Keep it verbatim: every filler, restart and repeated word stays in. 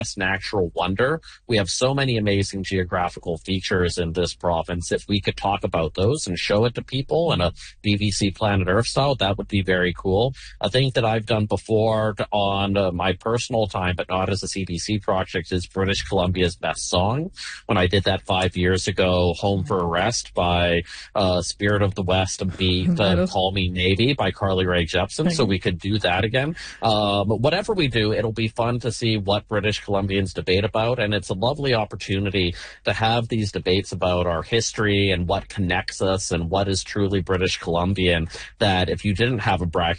natural wonder. We have so many amazing geographical features in this province. If we could talk about those and show it to people in a B B C Planet Earth style, that would be very cool. A thing that I've done before on uh, my personal time, but not as a C B C project, is British Columbia's best song. When I did that five years ago, Home for a Rest by uh, Spirit of the West and Beat, uh, Call Me Navy by Carly Rae Jepsen. So we could do that again. Um, whatever we do, it'll be fun to see what British Columbians debate about, and it's a lovely opportunity to have these debates about our history and what connects us and what is truly British Columbian, that if you didn't have a bracket